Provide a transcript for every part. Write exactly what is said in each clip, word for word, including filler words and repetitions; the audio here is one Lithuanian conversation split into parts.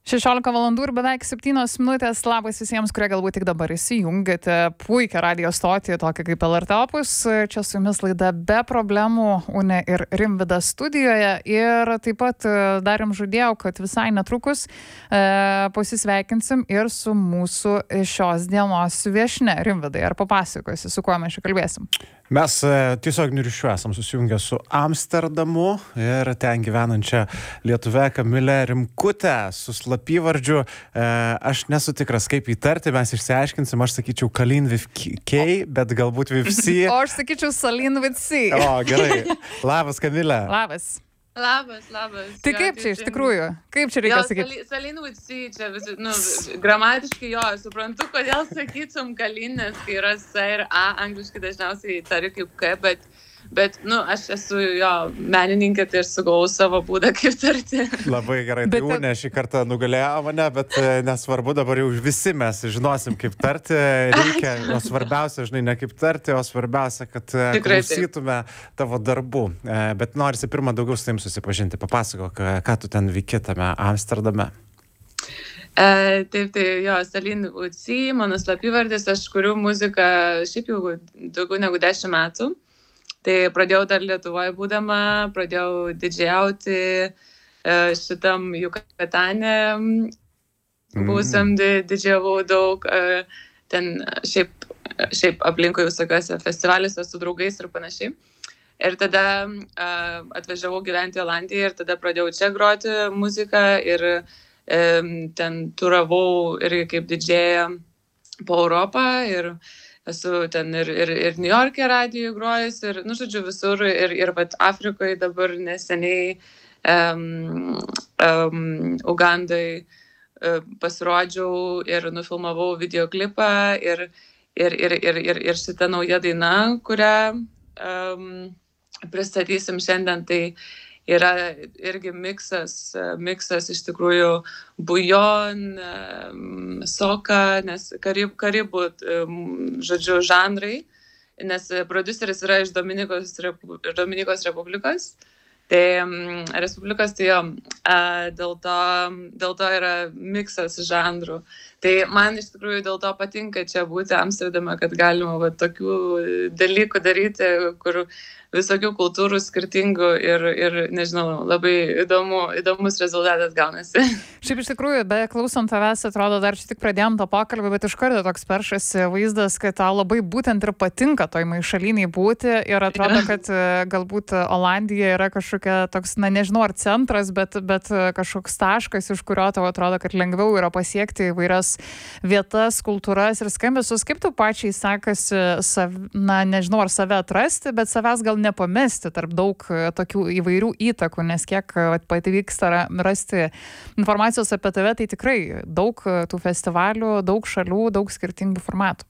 šešiolika valandų ir beveik septynios minutės. Labas visiems, kurie galbūt tik dabar įsijungėte puikią radio stotį, tokią kaip L R T Opus. Čia su jumis laida Be problemų, Unė ir Rimvydas studijoje. Ir taip pat dar jums žadėjau, kad visai netrukus e, pasisveikinsim ir su mūsų šios dienos viešne. Rimvydai, ar papasakosi, su kuo mes čia kalbėsim? Mes tiesiog ryšiu esam susijungę su Amsterdamu ir ten gyvenančia lietuvė Kamilė Rimkutė su slapyvardžiu. E, aš nesu tikras, kaip įtarti, mes išsiaiškinsim, aš sakyčiau Kalin with K, bet galbūt with C. O aš sakyčiau Salin with C. O, gerai. Labas, Kamilė. Labas. Labas, labas. Tai jo, kaip čia iš tikrųjų? Kaip čia reikia sakyti? Salin with C, čia visi, nu, gramatiškai jo, suprantu, kodėl sakytum Kalin, nes kai yra S ir A, angliškai dažniausiai tari kaip K, bet, bet, nu, aš esu jo menininkė, tai aš sugalvojau savo būdą kaip tarti. Labai gerai, tai Unė šį kartą nugalėjo mane, bet nesvarbu, dabar jau visi mes žinosim, kaip tarti. Reikia, o svarbiausia, žinai, ne kaip tarti, o svarbiausia, kad Tikrai klausytume taip. Tavo darbų. Bet norisi pirmą daugiau su tavim susipažinti. Papasakok, ką tu ten veiki tame Amsterdame. E, taip, tai jo, Salin with C, mano slapyvardis, aš kuriu muziką šiaip jau daugiau negu dešimt metų. Tai pradėjau dar Lietuvoje būdama, pradėjau didžiauti šitam Jukatane, buvusiam didžiavau daug, ten šiaip, šiap aplinkui visokiuose festivaliuose su draugais ir panašiai. Ir tada atvažiavau gyventi į Olandiją ir tada pradėjau čia groti muziką ir ten turavau irgi kaip didžėja po Europą ir esu ten ir, ir, ir New York'e radijui grojus ir, nu, žodžiu, visur ir, ir vat Afrikoje dabar neseniai um, um, Ugandai uh, pasirodžiau ir nufilmavau videoklipą ir, ir, ir, ir, ir, ir šita nauja daina, kurią um, pristatysim šiandien, tai yra irgi miksas, miksas iš tikrųjų bujon, soka, nes karib, karibų, žodžiu, žanrai, nes prodiuseris yra iš Dominikos, Dominikos Republikos. Tai Respublikos, tai jo, dėl to, dėl to yra miksas žanrų. Tai man iš tikrųjų dėl to patinka čia būti Amsterdame, kad galima va, tokių dalykų daryti, kur visokių kultūrų skirtingų ir, ir nežinau, labai įdomu, įdomus rezultatas gaunasi. Šiaip iš tikrųjų, be klausant tavęs, atrodo, dar čia tik pradėjom tą pokalbį, bet iš karto toks peršasi vaizdas, kad tau labai būtent ir patinka toj maišaliniai būti ir atrodo, kad galbūt Olandija yra kažkokia toks, na nežinau, ar centras, bet, bet kažkoks taškas, iš kurio tau atrodo, kad lengviau yra pasiekti įvairias vietas, kultūras ir skambesius. Kaip tu pačiai sekasi, sav, na nežinau, ar save atrasti, bet savęs gal nepamesti tarp daug tokių įvairių įtakų, nes kiek pati vyksta rasti informacijos apie tave, tai tikrai daug tų festivalių, daug šalių, daug skirtingų formatų.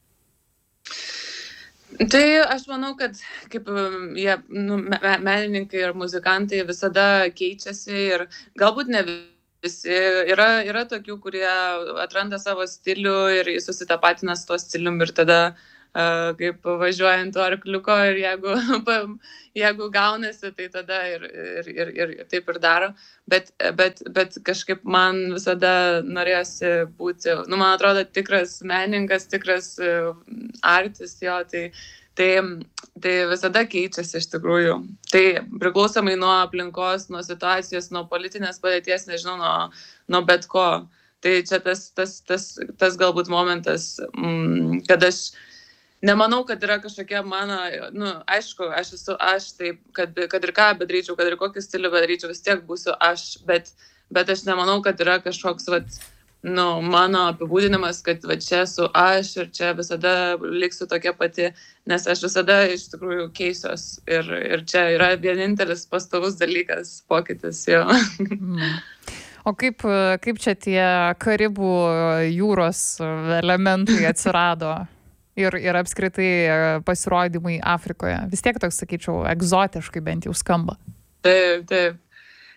Tai aš manau, kad kaip jie, nu, menininkai ir muzikantai visada keičiasi ir galbūt ne visi. Yra, yra tokių, kurie atranda savo stilių ir susitapatina su tuo stilium ir tada Uh, kaip važiuojant to arkliuko ir jeigu, jeigu gaunasi, tai tada ir, ir, ir, ir taip ir daro. Bet, bet, bet kažkaip man visada norėjosi būti, nu, man atrodo, tikras menininkas, tikras artis, jo, tai, tai, tai visada keičiasi iš tikrųjų. Tai priklausomai nuo aplinkos, nuo situacijos, nuo politinės padėties, nežinau, nuo, nuo bet ko. Tai čia tas, tas, tas, tas galbūt momentas, mm, kad aš nemanau, kad yra kažkokia mano, nu, aišku, aš esu aš, taip, kad, kad ir ką bedaryčiau, kad ir kokį stilių bedaryčiau, vis tiek būsiu aš, bet, bet aš nemanau, kad yra kažkoks, vat, nu, mano apibūdinimas, kad va, čia esu aš ir čia visada liksiu tokia pati, nes aš visada iš tikrųjų keisiuos ir, ir čia yra vienintelis pastovus dalykas, pokytis, jo. Mm. O kaip, kaip čia tie Karibų jūros elementai atsirado? Ir, ir apskritai pasirodymai Afrikoje. Vis tiek toks, sakyčiau, egzotiškai bent jau skamba. Taip, taip.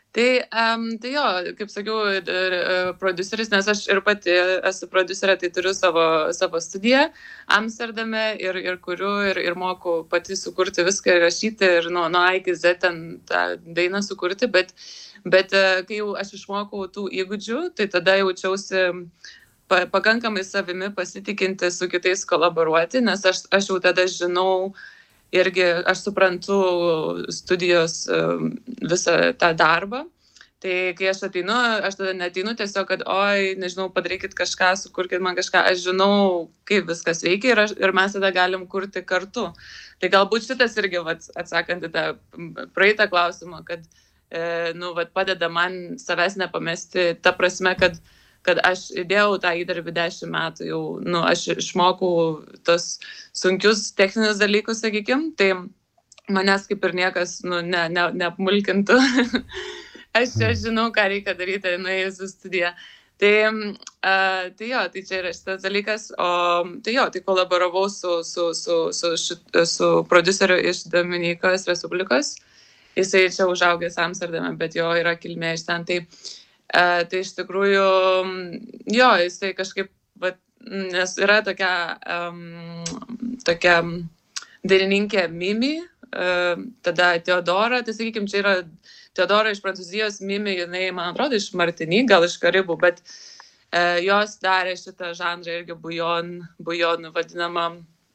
Tai, um, tai jo, kaip sakiau, ir, ir, produceris, nes aš ir pati esu producerė, tai turiu savo, savo studiją Amsterdame ir, ir kuriu ir, ir moku pati sukurti viską ir rašyti ir nuo, nuo A iki Z ten tą dainą sukurti, bet, bet kai jau aš išmokau tų įgūdžių, tai tada jaučiausi pa, pakankamai savimi pasitikinti su kitais kolaboruoti, nes aš, aš jau tada žinau, irgi aš suprantu studijos visą tą darbą. Tai kai aš ateinu, aš tada neateinu tiesiog, kad oi, nežinau, padarykit kažką, sukurkit man kažką, aš žinau, kaip viskas veikia ir, aš, ir mes tada galim kurti kartu. Tai galbūt šitas irgi, vat, atsakant į tą praeitą klausimą, kad e, nu, vat, padeda man savęs nepamesti, ta prasme, kad kad aš įdėjau tą įdarbį dešimt metų jau, nu, aš išmokau tos sunkius techninius dalykus, sakykim, tai manęs kaip ir niekas, nu, ne, ne, neapmulkintų. aš, aš žinau, ką reikia daryti, nuėjus į studiją. Tai, uh, tai jo, tai čia yra šitas dalykas, o tai jo, tai kolaboravau su, su, su, su, šit, su produceriu iš Dominikos Respublikos. Jisai čia užaugęs Amsterdame, bet jo yra kilmė iš ten, tai Uh, tai iš tikrųjų, jo, jisai kažkaip, vat, nes yra tokia, um, tokia dainininkė Mimi, uh, tada Teodora, tai sakykim, čia yra Teodora iš Prancūzijos, Mimi, jinai, man atrodo, iš Martini, gal iš Karibų, bet uh, jos darė šitą žanrą irgi bujon, bujon vadinamą.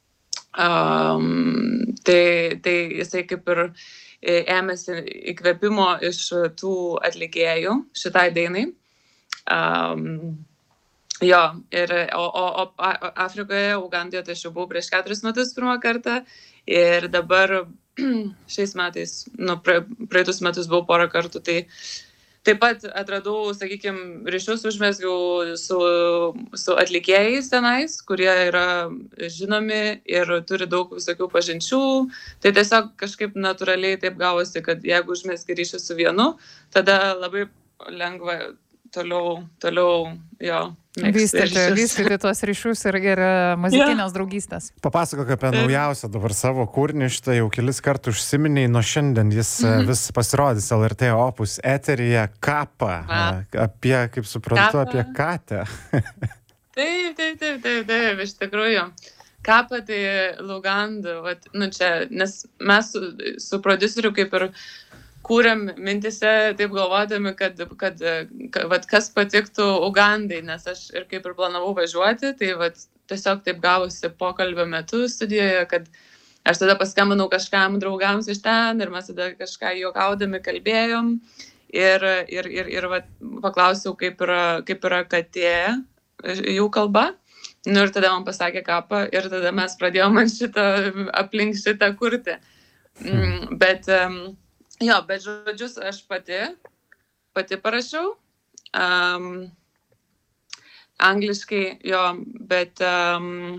Um, tai, tai jisai kaip ir ėmėsi įkvėpimo iš tų atlikėjų šitai dainai. Um, jo, ir, o, o, o Afrikoje, Ugandoje, tai aš jau buvau prieš keturis metus pirmą kartą ir dabar šiais metais, nu, praeitus metus buvau porą kartų, tai taip pat atradau, sakykime, ryšius užmezgiau su, su atlikėjais tenais, kurie yra žinomi ir turi daug visokių pažinčių. Tai tiesiog kažkaip natūraliai taip gavosi, kad jeigu užmezgi ryšį su vienu, tada labai lengva toliau, toliau jo. Vystyti, vystyti tuos ryšius ir, ir muzikinės yeah. draugystės. Papasakok apie naujausią dabar savo kūrinį, šitą jau kelis kartus užsiminiai, nuo šiandien jis mm-hmm. vis pasirodys L R T Opus eteryje, Kapą, A. apie, kaip suprantu, Kapą. Apie katę. Taip, taip, taip, taip, taip, iš tikrųjų. Kapą tai Lugandų, vat, nu čia, nes mes su, su produceriu kaip ir kūrėm mintise, taip galvodami, kad, kad, kad vat, kas patiktų Ugandai, nes aš ir kaip ir planavau važiuoti, tai vat, tiesiog taip gavosi pokalbio metu studijoje, kad aš tada paskambinau kažkam draugams iš ten ir mes tada kažką juokaudami kalbėjom ir, ir, ir, ir vat, paklausiau, kaip yra, kaip yra katė jų kalba. Nu ir tada man pasakė Kapą ir tada mes pradėjom man šitą, aplink šitą kurti. Mm, bet... Um, Jo, bet žodžius aš pati, pati parašiau, um, angliškai, jo, bet, um,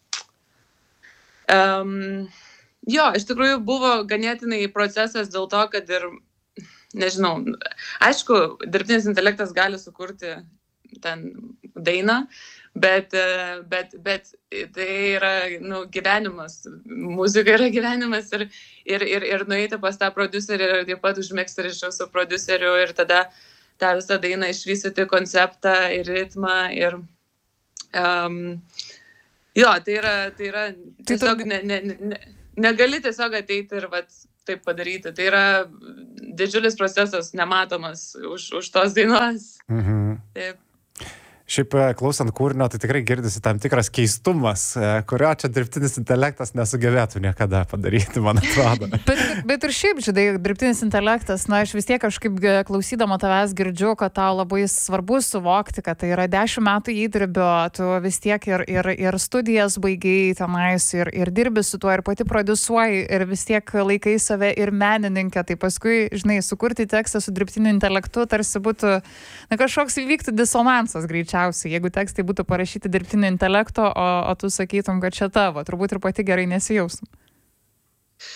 um, jo, iš tikrųjų buvo ganėtinai procesas dėl to, kad ir, nežinau, aišku, dirbtinis intelektas gali sukurti ten dainą, bet, bet, bet tai yra, nu, gyvenimas, muzika yra gyvenimas ir, ir, ir, ir nueiti pas tą prodiuserį ir taip pat užmėgsti ryšių su prodiuseriu ir tada tą visą dainą išvystyti konceptą ir ritmą ir um, jo, tai yra, tai yra tiesiog ne, ne, ne, negali tiesiog ateiti ir vat, taip padaryti, tai yra didžiulis procesas, nematomas už, už tos dainos. Mhm. Taip. Šiaip klausant kūrinio, tai tikrai girdisi tam tikras keistumas, kurio čia dirbtinis intelektas nesugebėtų niekada padaryti, man atrodo. bet, bet ir šiaip, žinai, dirbtinis intelektas, na, aš vis tiek kažkaip klausydama tavęs girdžiu, kad tau labai svarbu suvokti, kad tai yra dešimt metų įdirbio, tu vis tiek ir, ir, ir studijas baigiai tenais, ir, ir dirbi su tuo, ir pati prodiusuoji, ir vis tiek laikai save ir menininkę, tai paskui, žinai, sukurti tekstą su dirbtiniu intelektu tarsi būtų, na, kažkoks įvyktų disonansas greičiausiai. Jeigu tekstai būtų parašyti dirbtinio intelekto, o, o tu sakytum, kad čia tavo, turbūt ir pati gerai nesijaustum.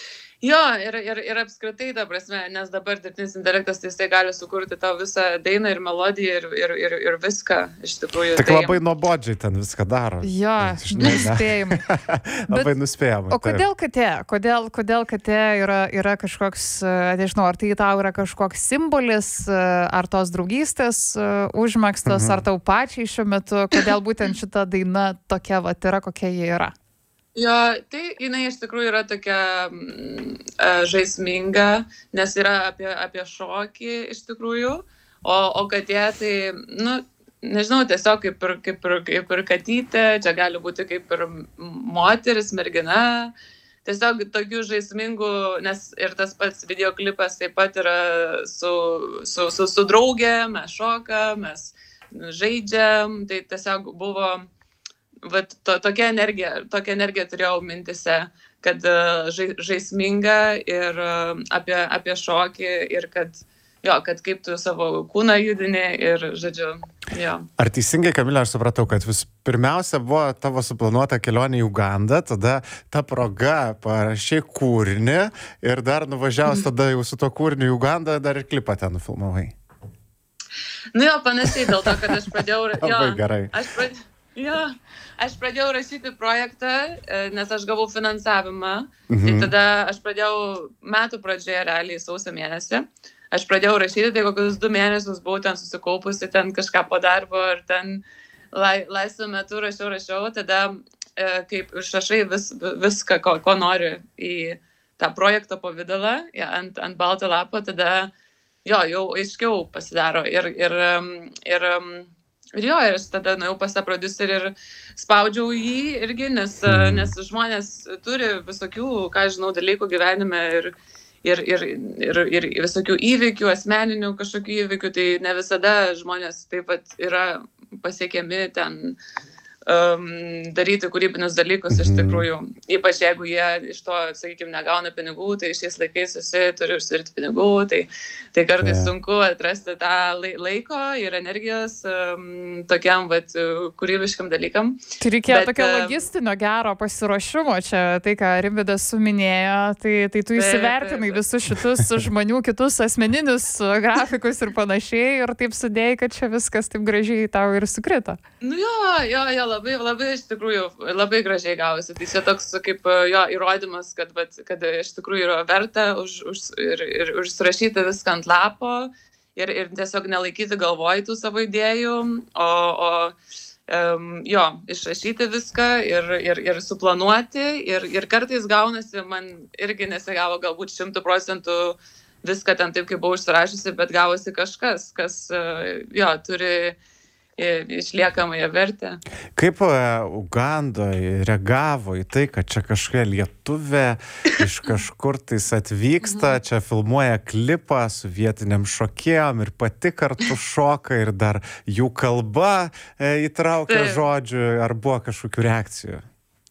Jo, ir, ir, ir apskritai, ta prasme, nes dabar dirbtinis intelektas, tai jisai gali sukurti tau visą dainą ir melodiją ir, ir, ir, ir viską, iš tikrųjų. Tik tai... labai nuobodžiai ten viską daro. Jo, nuspėjimai. Labai nuspėjamai. O kodėl katė? Kodėl, kodėl katė yra, yra kažkoks, nežinau, ar tai tau yra kažkoks simbolis, ar tos draugystės užmėgstos, mhm. ar tau pačiai šiuo metu, kodėl būtent šita daina tokia vat yra, kokia ji yra? Jo, tai jinai iš tikrųjų yra tokia mm, žaisminga, nes yra apie, apie šokį iš tikrųjų, o, o katė tai, nu, nežinau, tiesiog kaip ir, kaip, ir, kaip ir katytė, čia gali būti kaip ir moteris, mergina, tiesiog tokių žaismingų, nes ir tas pats videoklipas taip pat yra su, su, su, su draugė, mes šokam, mes žaidžiam, tai tiesiog buvo... Vat to, tokia energija, tokia energija turėjau mintise, kad uh, žai, žaisminga ir uh, apie, apie šokį ir kad, jo, kad kaip tu savo kūną judini ir, žodžiu, jo. Ar teisingai, Kamilė, aš supratau, kad vis pirmiausia buvo tavo suplanuota kelionė į Ugandą, tada ta proga parašė kūrinį ir dar nuvažiavus tada jau su to kūriniu į Ugandą dar ir klipą ten nufilmavai? Nu jo, panašiai dėl to, kad aš pradėjau... Labai gerai. Aš pradėjau... Jo, aš pradėjau rašyti projektą, nes aš gavau finansavimą, mhm. tai tada aš pradėjau metų pradžioje realiai sausio mėnesį, aš pradėjau rašyti, tai kokius du mėnesius buvau ten susikaupusi, ten kažką po darbo ir ten lai, laisvų metų rašiau, rašiau, tada e, kaip išrašai vis, viską, ko, ko nori į tą projekto pavidalą, ja, ant, ant balto lapo, tada jo, jau aiškiau pasidaro ir, ir, ir, ir jo, ir aš tada nuėjau pas tą prodiuserį ir spaudžiau jį irgi, nes, mm. nes žmonės turi visokių, ką žinau, dalykų gyvenime ir, ir, ir, ir, ir visokių įvykių, asmeninių kažkokių įvykių, tai ne visada žmonės taip pat yra pasiekiami ten um, daryti kūrybinius dalykus mm. iš tikrųjų. Ypač jeigu jie iš to, sakykime, negauna pinigų, tai šiais laikais visi turi užsidirbti pinigų, tai, tai kartais yeah. sunku atrasti tą laiko ir energijos um, tokiam vat, kūrybiškam dalykam. Tai reikėjo Bet, tokio logistinio gero pasiruošimo čia, tai ką Rimvydas suminėjo, tai, tai tu įsivertinai visus šitus žmonių, kitus asmeninius grafikus ir panašiai ir taip sudėjai, kad čia viskas taip gražiai tau ir sukrito. Nu jo, jo, jo, labai, labai iš tikrųjų, labai gražiai gavosi. Tai čia toks kaip jo įrodymas, kad, bet, kad iš tikrųjų yra verta už, už, ir, ir užsirašyti viską ant lapo ir, ir tiesiog nelaikyti galvoj tų savo idėjų, o, o um, jo, išrašyti viską ir, ir, ir suplanuoti. Ir, ir kartais gaunasi, man irgi nesigavo galbūt šimtų procentų viską ten taip, kaip buvau užsirašysi, bet gavosi kažkas, kas jo, turi išliekamąją vertę. Kaip Ugandoje reagavo į tai, kad čia kažkokia lietuvė iš kažkur tais atvyksta, čia filmuoja klipą su vietiniam šokėjom ir pati kartu šoka ir dar jų kalba įtraukia tai. Žodžių, ar buvo kažkokių reakcijų?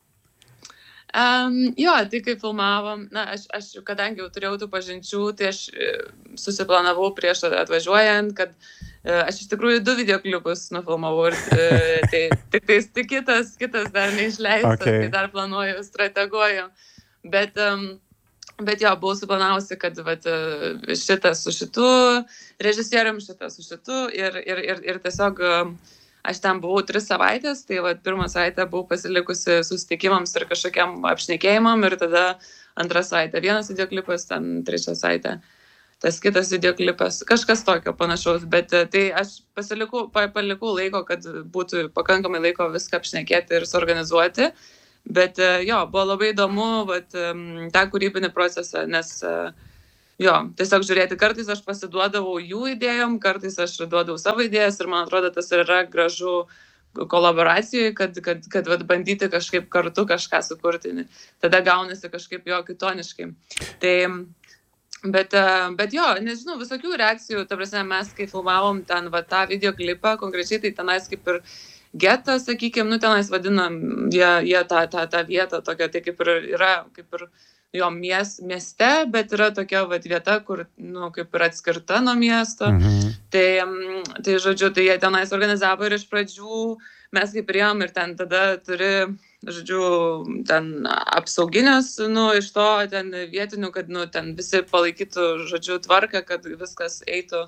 Um, jo, tai kai filmavom, na, aš, aš kadangi jau turėjau tų pažinčių, tai aš susiplanavau prieš atvažiuojant, kad aš iš tikrųjų du videoklipus nufilmavau ir tai tik tais tik kitas, kitas dar neišleistas, okay. Tai dar planuoju, strateguoju. Bet, bet jo, buvau suplanavusi, kad vat, šitas su šitu režisierium, šitas su šitu ir, ir, ir, ir tiesiog aš ten buvau tris savaitės, tai vat, pirmą savaitę buvau pasilikusi susitikimams ir kažkokiam apšnekėjimam ir tada antrą savaitę vienas videoklipas, ten trečią savaitę tas kitas videoklipas, kažkas tokio panašaus, bet tai aš pasilikau, palikau laiko, kad būtų pakankamai laiko viską apšnekėti ir suorganizuoti, bet jo, buvo labai įdomu vat, tą kūrybinį procesą, nes jo, tiesiog žiūrėti, kartais aš pasiduodavau jų idėjom, kartais aš duodavau savo idėjas ir man atrodo, tas yra gražu kolaboracijoje, kad, kad, kad vat, bandyti kažkaip kartu kažką sukurti, tada gaunasi kažkaip jo kitoniškai. Tai Bet, bet jo, nežinau, visokių reakcijų, ta prasme, mes kai filmavom ten va, tą videoklipą, konkrečiai tai tenais kaip ir getą, sakykime, nu tenais vadinam jie, jie tą, tą, tą vietą tokia, tai kaip ir yra, kaip ir jo mies, mieste, bet yra tokia va, vieta, kur, nu, kaip ir atskirta nuo miesto. Mhm. Tai, tai, žodžiu, tai jie tenais organizavo ir iš pradžių mes kaip priėjom ir ten tada turi žodžiu, ten apsauginius, nu, iš to ten vietinių, kad, nu, ten visi palaikytų, žodžiu, tvarką, kad viskas eitų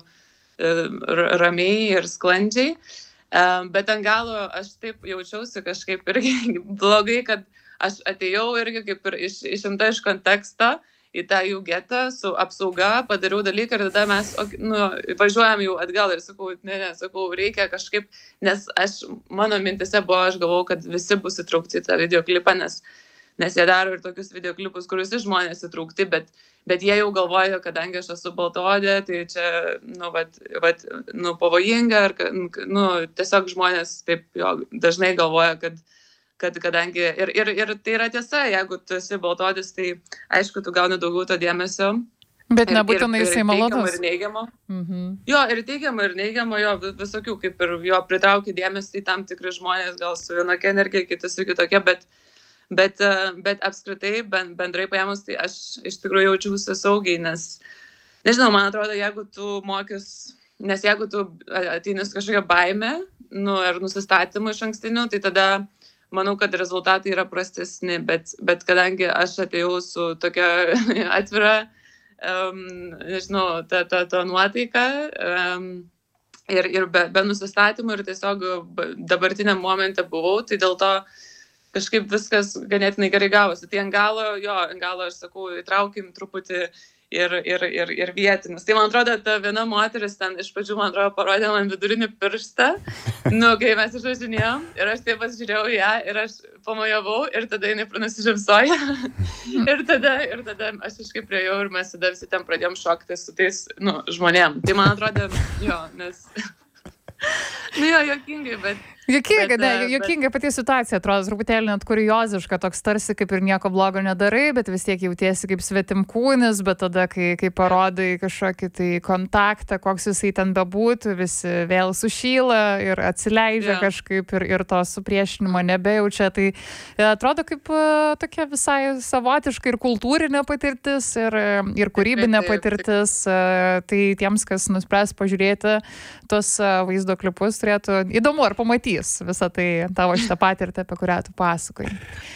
ramiai ir sklandžiai. Bet ant galo aš taip jaučiausi kažkaip irgi blogai, kad aš atėjau irgi kaip ir iš, išimta iš konteksto į tą jų getą su apsauga, padariau dalyką ir tada mes nu, važiuojam jau atgal ir sakau, ne, ne, sakau, reikia kažkaip, nes aš, mano mintise buvo, aš galvau, kad visi bus įtraukti į tą videoklipą, nes, nes jie daro ir tokius videoklipus, kur visi žmonės įtraukti, bet, bet jie jau galvoja, kadangi aš esu baltaodė, tai čia, nu, vat, vat, nu, pavojinga, ar, nu, tiesiog žmonės taip jo, dažnai galvoja, kad kad kadangi, ir, ir, ir tai yra tiesa, jeigu tu esi baltodis, tai aišku, tu gauni daugiau to dėmesio. Bet nebūtinai jisai malonus. Ir neigiamo. Mhm. Jo, ir teigiamo, ir neigiamo, jo, visokių, kaip ir jo pritraukia dėmesį į tam tikri žmonės, gal su vienokia energija, kitas ir kitokia, bet, bet, bet apskritai, bendrai paėmus, tai aš iš tikrųjų jaučiausi saugiai, nes, nežinau, man atrodo, jeigu tu mokys, nes jeigu tu ateini su kažkokia baime, nu, ar nusistatymu iš ankstinių, tai tada manau, kad rezultatai yra prastesni, bet, bet kadangi aš atėjau su tokia atvira, um, nežinau, ta, ta, ta nuotaika um, ir, ir be, be nusistatymų ir tiesiog dabartiniam momente buvau, tai dėl to kažkaip viskas ganėtinai gerai gavosi. Tai ant galo, jo, ant galo aš sakau, įtraukim truputį ir, ir, ir, ir vietinis. Tai man atrodo, ta viena moteris ten iš pradžių, man atrodo, parodė man vidurinį pirštą, nu, kai mes išvažinėjom, ir aš taip pasižiūrėjau ją, ir aš pamojavau, ir tada jinai nusižemsoja, ir tada, ir tada aš kažkaip priejau, ir mes tada visi ten pradėjom šokti su tais, nu, žmonėm. Tai man atrodo, jo, nes, nu, jo, jokingai, bet... Jokinga, ne, jokinga pati situacija, atrodo, truputėlį net kurioziška, toks tarsi kaip ir nieko blogo nedarai, bet vis tiek jautiesi kaip svetimkūnis, bet tada, kai, kai parodai kažkokį tai kontaktą, koks jisai ten bebūtų, visi vėl sušyla ir atsileidžia yeah. kažkaip ir, ir to supriešinimo nebejaučia. Tai atrodo kaip uh, tokia visai savotiška ir kultūrinė patirtis, ir, ir kūrybinė patirtis. Uh, tai tiems, kas nuspręs pažiūrėti tos uh, vaizdo klipus, turėtų įdomu ar pamatyti visą tai tavo šitą patirtį, apie kurią tu pasakoji.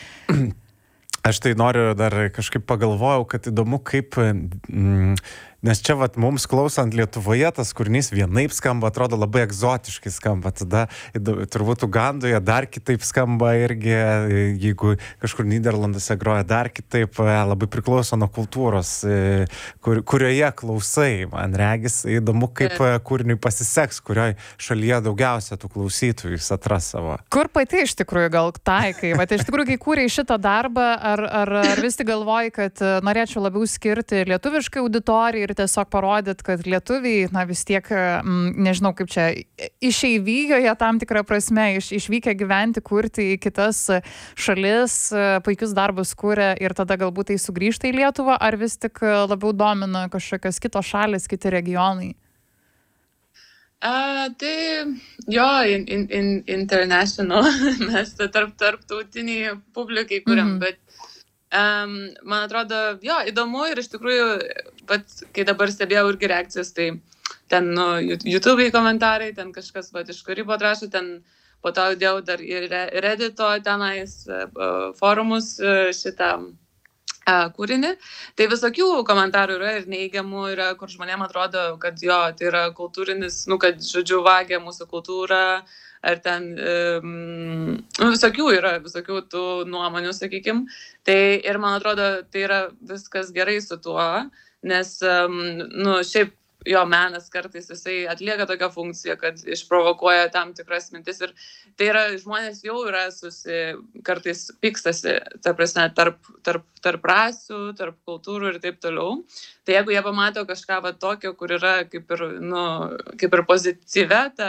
Aš tai noriu dar kažkaip pagalvojau, kad įdomu kaip... Mm, nes čia vat mums klausant Lietuvoje tas kūrinys vienaip skamba, atrodo labai egzotiškai skamba. Tada turbūt Ugandoje dar kitaip skamba irgi, jeigu kažkur Nyderlanduose groja dar kitaip, labai priklauso nuo kultūros, kur, kurioje klausai. Man regis įdomu, kaip kūriniui pasiseks, kurioj šalyje daugiausia tų klausytojų jis atras savo. Kur pati iš tikrųjų gal taikai? Vat iš tikrųjų, kai kūrei šitą darbą, ar, ar, ar vis tik galvoji, kad norėčiau labiau skirti lietuviškai auditorijai ir tiesiog parodyt, kad lietuviai, na vis tiek, m, nežinau kaip čia, išeivijoje tam tikrą prasme, iš, išvykę gyventi, kurti į kitas šalis, puikius darbus kūrė ir tada galbūt tai sugrįžta į Lietuvą, ar vis tik labiau domina kažkokios kitos šalis, kiti regionai? Uh, tai jo, in, in, in, international, mes tarp, tarptautiniai publikai kuriam, mm-hmm. bet Um, man atrodo, jo, įdomu ir iš tikrųjų, bet kai dabar stebėjau irgi reakcijas, tai ten, nu, YouTube'ai komentarai, ten kažkas, bet iš Karibo atrašo, ten po to dėjau dar ir Reddito tenais uh, forumus uh, šitą uh, kūrinį. Tai visokių komentarų yra ir neigiamų yra, kur žmonėm atrodo, kad jo, tai yra kultūrinis, nu, kad, žodžiu, vagia mūsų kultūrą, ar ten um, visokių yra, visokių tų nuomonių, sakykim. Tai ir man atrodo, tai yra viskas gerai su tuo, nes, um, nu, šiaip jo menas kartais jisai atlieka tokią funkciją, kad išprovokuoja tam tikras mintis ir tai yra, žmonės jau yra susi, kartais pykstasi, ta prasme, tarp, tarp, tarp rasių, tarp kultūrų ir taip toliau. Tai jeigu jie pamato kažką va tokio, kur yra kaip ir, nu, kaip ir pozityvia ta